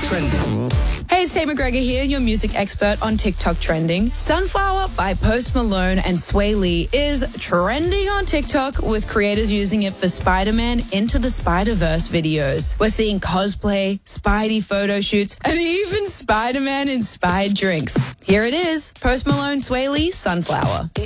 Trending. Hey, it's Tate McGregor here, your music expert on TikTok trending. Sunflower by Post Malone and Sway Lee is trending on TikTok, with creators using it for Spider-Man Into the Spider-Verse videos. We're seeing cosplay, Spidey photo shoots, and even Spider-Man inspired drinks. Here it is, Post Malone, Sway Lee, Sunflower.